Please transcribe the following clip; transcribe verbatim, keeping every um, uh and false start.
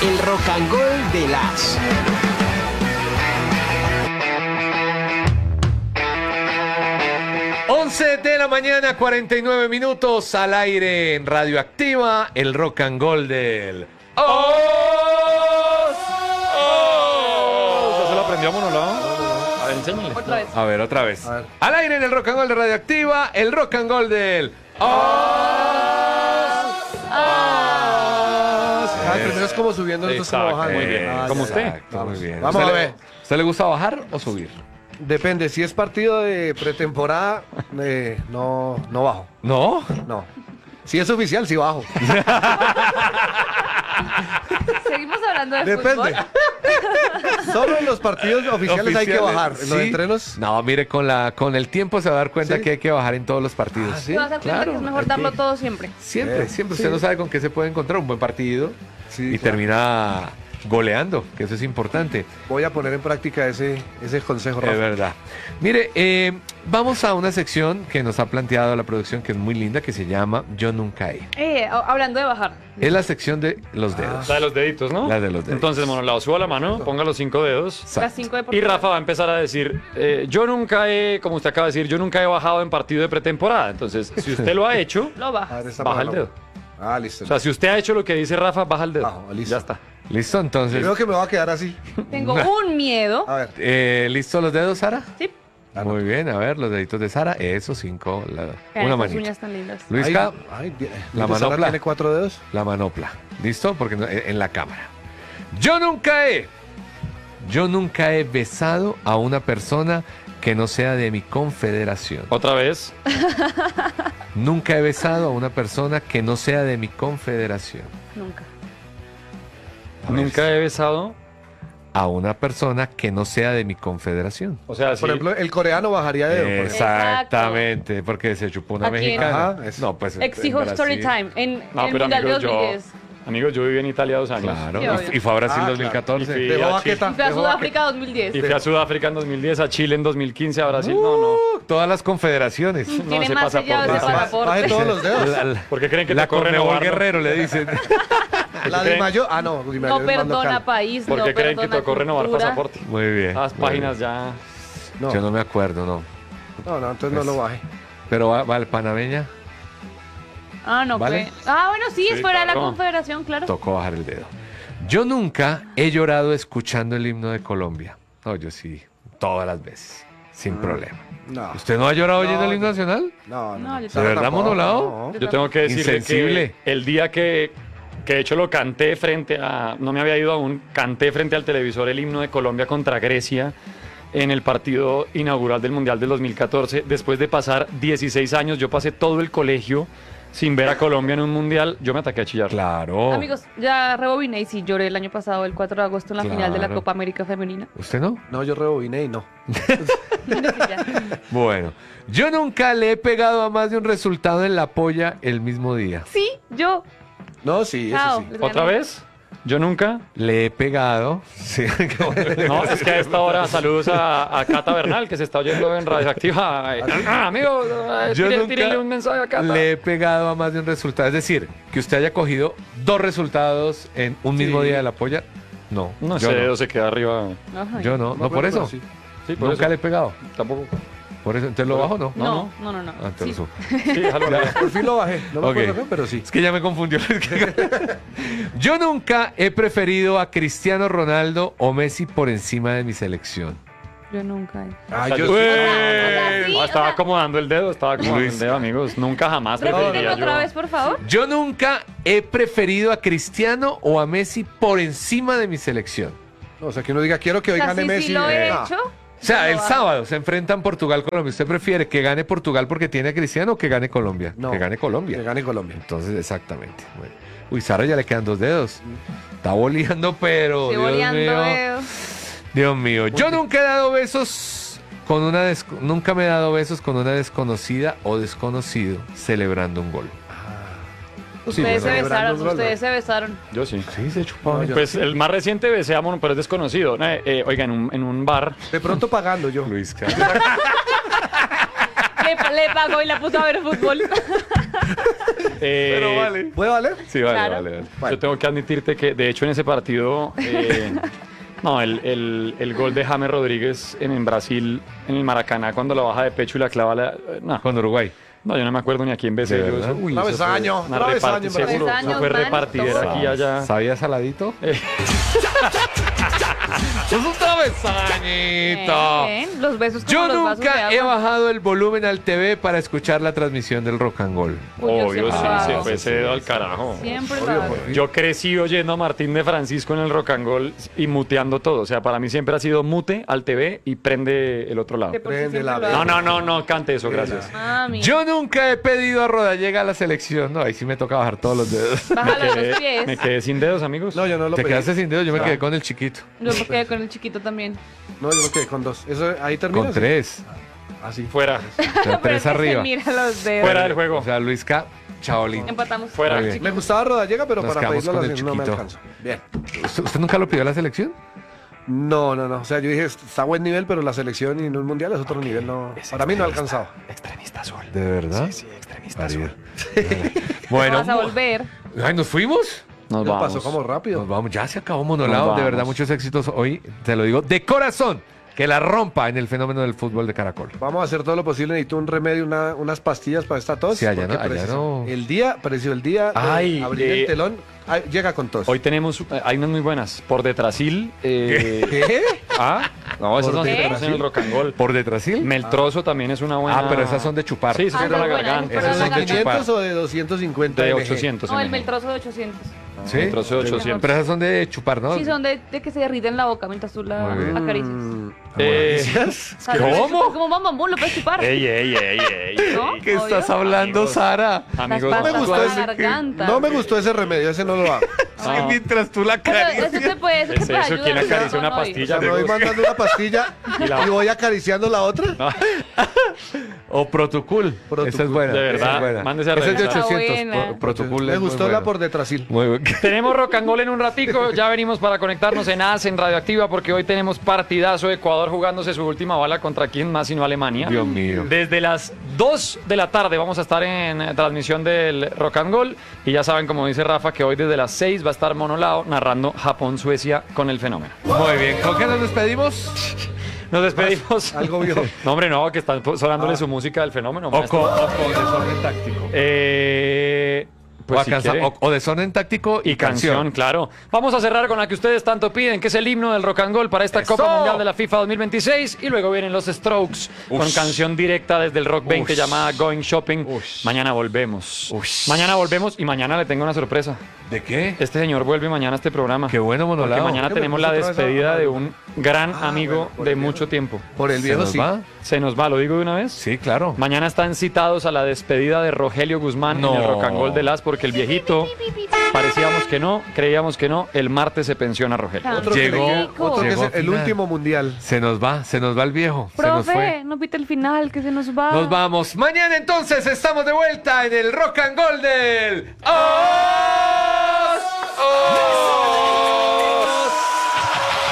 el rock and roll de las... once de la mañana, cuarenta y nueve minutos, al aire en Radioactiva, el rock and roll del... ¡Oh! ¿Usted se lo aprendió a monólogo? A ver, enséñale. Otra vez. A ver, otra vez. A ver. Al aire en el rock and roll de Radioactiva, el rock and roll del... ¡Oh! Ah, primero es como subiendo, esto es como Exacto, bajando. muy bien. Ah, Como ya, usted. Exacto, muy Vamos. bien. Vamos ¿Usted a le- ver. ¿Usted le gusta bajar o subir? Depende, si es partido de pretemporada, eh, no, no bajo. ¿No? No. Si es oficial, sí bajo. Seguimos hablando de Depende. fútbol. Solo en los partidos oficiales, hay que Oficiales, bajar. En los ¿sí? entrenos. No, mire, con la con el tiempo se va a dar cuenta ¿Sí? que hay que bajar en todos los partidos. Ah, ¿sí? Te vas a dar cuenta Claro, que es mejor hay darlo que- todo siempre. Siempre, Eh, siempre. sí. Usted no sabe con qué se puede encontrar un buen partido Sí, y claro. termina goleando, que eso es importante. Voy a poner en práctica ese, ese consejo, Es Rafa. verdad. Mire, eh, vamos a una sección que nos ha planteado la producción, que es muy linda, que se llama Yo Nunca He. Eh, a- hablando de bajar. Es la sección de los dedos. La de los deditos, ¿no? La de los deditos. Entonces, monolado, suba la mano, ponga los cinco dedos. Las Exacto. cinco de Y Portugal. Rafa va a empezar a decir, eh, yo nunca he, como usted acaba de decir, yo nunca he bajado en partido de pretemporada. Entonces, si usted lo ha hecho, Lo A baja. ver, esta baja el mano. dedo. Ah, listo. O sea, si usted ha hecho lo que dice Rafa, baja el dedo. Bajo, listo. Ya está. ¿Listo? Entonces, Creo que me va a quedar así. Tengo un miedo. A ver. eh, ¿listo los dedos, Sara? Sí. Muy bien, a ver, los deditos de Sara. Esos cinco. la- Vean una esas manita. uñas tan lindas. Luisca, Ay, ay, bien. la ¿Sara manopla. tiene cuatro dedos? la manopla. ¿Listo? Porque no- en la cámara. Yo nunca he. Yo nunca he besado a una persona que no sea de mi confederación. Otra vez. Nunca he besado a una persona que no sea de mi confederación. Nunca. Nunca he besado. A una persona que no sea de mi confederación. O sea, Por sí. ejemplo, el coreano bajaría dedo. por ejemplo. Exactamente, porque se chupó una ¿A quién? mexicana. Ajá, es- No, pues. Exijo en story Brasil. time. En, No, en pero Mundial de amigos, dos mil yo, diez. amigos, yo viví en Italia dos años. Claro. Sí, obvio. Y fue a Brasil Ah, dos mil catorce. claro. Y fui- Dejó a baqueta. Y fue a dejó Sudáfrica dos mil diez. Y fui a Sudáfrica en dos mil diez, a Chile en dos mil quince, a Brasil. No, no. Uh, todas las confederaciones. No, Tiene ese más sellado pasaporte. ese baqueta. pasaporte. Baje todos los dedos. La, la, ¿Por qué creen que la tocó Conmebol renovarlo? Guerrero le dicen. La de Mayo. Ah, no. Di Mayor No es más perdona local. país, ¿Por no qué creen que perdona tocó renovar cultura. pasaporte? Muy bien. Las muy páginas ya. No. bien. Yo no me acuerdo, no. No, no, entonces no lo baje. Pero va, va el panameña, Ah, no, ¿Vale? ¿qué? Ah, bueno, sí, es Sí, fuera de la claro. confederación, claro. tocó bajar el dedo. Yo nunca he llorado escuchando el himno de Colombia. No, yo sí, todas las veces, sin problema. No. ¿Usted no ha llorado No, oyendo el no. himno nacional? No, No, no. yo ¿De verdad, Tampoco, monolado? no. Yo tengo que decirle Insensible. que el día que, que de hecho lo canté frente a, no me había ido aún, canté frente al televisor el himno de Colombia contra Grecia en el partido inaugural del Mundial del dos mil catorce. Después de pasar dieciséis años, yo pasé todo el colegio sin ver a Colombia en un Mundial, yo me ataqué a chillar. Claro. Amigos, ya rebobiné y sí lloré el año pasado, el cuatro de agosto, en la final de la Claro. Copa América Femenina. ¿Usted no? No, yo rebobiné y no. Bueno, yo nunca le he pegado a más de un resultado en la polla el mismo día. Sí, yo. No, sí, Chao. eso sí. les ¿Otra gané. vez? Yo nunca. Le he pegado. Sí, No, es que a esta hora saludos a, a Cata Bernal, que se está oyendo en Radioactiva. Ay, ah, amigo, eh, Yo tire- nunca tírenle un mensaje a Cata. le he pegado a más de un resultado. Es decir, que usted haya cogido dos resultados en un mismo Sí. día de la polla. No, No yo sé, no. dedo se queda arriba. Ajá. Yo no, no, por bueno, eso. pero sí. Sí, por Nunca eso. le he pegado. Tampoco. Por eso, ¿entonces lo bajo o no? No, no, no, no. Ah, entonces Sí. subo. Sí, déjalo. Por fin lo bajé. No me Ok. acuerdo qué, pero sí. Es que ya me confundió. Yo nunca he preferido a Cristiano Ronaldo o Messi por encima de mi selección. Yo nunca. he- Ah, sea, yo yo- sí. O sea, sí, Ah, o estaba sea, acomodando el dedo, estaba acomodando Luis. el dedo, amigos. Nunca jamás repítelo preferiría otra yo. vez, por favor. Yo nunca he preferido a Cristiano o a Messi por encima de mi selección. O sea, que uno diga, quiero que O hoy sea, gane sí, Messi. sí lo he eh, no. hecho. O sea, no el lo hago. sábado se enfrentan Portugal-Colombia. ¿Usted prefiere que gane Portugal porque tiene a Cristiano o que gane Colombia? No, que gane Colombia. Que gane Colombia. Entonces, exactamente. Bueno. Uy, Sara ya le quedan dos dedos. Está boleando, pero. Estoy Dios boleando, mío. veo. Dios mío. Yo nunca he dado besos con una des- nunca me he dado besos con una desconocida o desconocido celebrando un gol. Ustedes se celebrando besaron, un gol, ustedes ¿no? se besaron. Yo sí. Sí, se chupó. No, yo- Pues el más reciente besé a Mono, pero es desconocido. Eh, eh, oiga, en un, en un bar. De pronto pagando yo. Luis, Le, le pagó y la puso a ver fútbol. Eh, Pero vale. ¿Puede valer? Sí, vale, Claro. vale, vale. Yo tengo que admitirte que, de hecho, en ese partido, eh, no, el, el- el gol de James Rodríguez en, en Brasil, en el Maracaná, cuando la baja de pecho y la clava, la, no, Con Uruguay. no, yo no me acuerdo ni a quién besé. ¿De yo verdad? eso- uy, Una eso vez fue año, una una vez reparti- año en seguro, Brasil. eso fue Man, repartidera todo. aquí y allá. ¿Sabía saladito? Eh, ¡Es un travesañito! Bien, bien. Los besos como Yo los vasos de nunca he agua. bajado el volumen al T V para escuchar la transmisión del Rock and Roll. Uy, yo Obvio, siempre sí, lo hago. se fue ese dedo al carajo. Siempre lo Obvio, hago. por- Yo crecí oyendo a Martín de Francisco en el Rock and Roll y muteando todo. O sea, para mí siempre ha sido mute al T V y prende el otro lado. De por sí Prende siempre la lo No, hago. no, no, no, cante eso, gracias. Ah, mira. Yo nunca he pedido a Rodallega a la selección. No, ahí sí me toca bajar todos los dedos. Bájalo a Quedé- los pies. me quedé sin dedos, amigos. No, yo no lo Te pedí. quedaste sin dedos, yo me quedé con el chiquito. Yo me quedé con el chiquito también. No, yo me quedé con dos. Eso, ahí termina. Con ¿sí? tres. Así. Fuera, O sea, Pero es tres que arriba. se mira los dedos. fuera del juego. O sea, Luis K. Chaolín. Empatamos. Fuera. Muy bien. Me gustaba Rodallega, pero Nos para quedamos pedirlo a con la el selección no me chiquito. alcanza. Bien. ¿Usted, usted nunca lo pidió a la selección? No, no, no. O sea, yo dije, está a buen nivel, pero la selección y en un mundial es otro nivel. No, para mí no ha alcanzado. Extremista azul. ¿De verdad? Sí, sí, extremista Parido. azul. Bueno. Vas a volver. Ay, ¿nos fuimos? Nos Ya vamos. pasó como rápido. Nos vamos, ya se acabó Monolado. Nos De verdad, vamos. muchos éxitos hoy. Te lo digo de corazón. Que la rompa en el fenómeno del fútbol de Caracol. Vamos a hacer todo lo posible. Necesito un remedio, una- unas pastillas para esta tos. Sí, allá porque no- allá preciso- no. El día, precio el día, de Ay, abrir eh, el telón, ay, llega con tos. Hoy tenemos, eh, hay unas muy buenas. Por detrasil. Eh, ¿Qué? Ah, no, esas ¿Por son las que qué? tenemos en el rock and roll. ¿Por detrás sí? Meltroso también es una buena. Ah, pero esas son de chupar. Sí, esas Ah, son de la son buenas, garganta. esas Esas son son de chupar. ¿quinientos o de doscientos cincuenta? De M G? ochocientos. No, el M G. meltrozo de ochocientos. ¿Sí? Meltrozo de ochocientos. Pero esas son de chupar, ¿no? Sí, son de, de que se derriten la boca mientras tú la Muy bien. acaricias. Mm, Eh, ¿Sabes? ¿Cómo? Como bambú, lo puedes chupar. ey, ey, ey, ey, ¿No? ey. ¿Qué Obvio. estás hablando, Amigos. Sara? Amigos, Las me pastas gustó por ese- la garganta. no me gustó ese remedio, ese no lo hago. Ay, mientras tú la Pero acaricias. eso te puede, eso te ¿Es puede eso? ayudar. ¿Quién acaricia No, una no, O pastilla? sea, me voy mandando una pastilla Y la- y voy acariciando la otra. O Protucul. Protucul. Esa es buena. De verdad, esa es buena. mándese a Esa es de revisar. ochocientos. Está buena. Pro- Protucul Me es muy gustó la bueno. por detrasil. Muy bueno. Tenemos rock and roll en un ratico, ya venimos para conectarnos en A S en Radioactiva porque hoy tenemos partidazo Ecuador jugándose su última bala contra quién más sino Alemania. Dios mío. Desde las dos de la tarde vamos a estar en eh, transmisión del Rock and Roll y ya saben, como dice Rafa, que hoy desde las seis va a estar Monolao narrando Japón-Suecia con el fenómeno. Muy bien. ¿Con qué nos despedimos? Nos despedimos. Algo vio. No, hombre, no, que están sonándole su música del fenómeno. O maestro. con, o con desorden táctico. Eh, pues o, a si cansa- quiere. o- o desorden táctico y, Y canción, claro. Vamos a cerrar con la que ustedes tanto piden, que es el himno del rock and roll para esta ¡Eso! Copa Mundial de la FIFA dos mil veintiséis. Y luego vienen los Strokes con Ush. canción directa desde el Rock veinte Ush. llamada Going Shopping. Ush. Mañana volvemos. Ush. Mañana volvemos y mañana le tengo una sorpresa. ¿De qué? Este señor vuelve mañana a este programa. Qué bueno, Porque Monolao. mañana ¿Qué me tenemos puso la otra vez a- despedida a- de un gran Ah, amigo bueno, por de el viejo. mucho tiempo. Por el ¿Se viejo nos sí. va? Se nos va, ¿lo digo de una vez? Sí, claro. Mañana están citados a la despedida de Rogelio Guzmán No. en el Rock and Roll de Las porque el viejito parecíamos que no, creíamos que no, el martes se pensiona Rogelio. Ah, Otro que, Llegó- le- otro que es llegó el final. último mundial. Se nos va, se nos va el viejo. se nos fue. Profe, no pite el final, que se nos va. Nos vamos. Mañana entonces estamos de vuelta en el Rock and Roll del... ¡Os! ¡Os!